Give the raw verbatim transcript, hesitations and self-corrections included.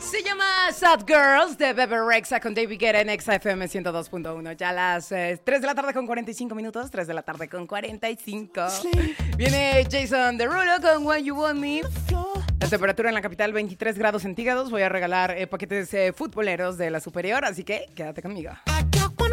Se llama Sad Girls de Bebe Rexha con David Guetta en X F M ciento dos punto uno. Ya a las eh, tres de la tarde con cuarenta y cinco minutos. tres de la tarde con cuarenta y cinco. Viene Jason Derulo con When You Want Me. La temperatura en la capital veintitrés grados centígrados. Voy a regalar eh, paquetes eh, futboleros de la superior, así que quédate conmigo.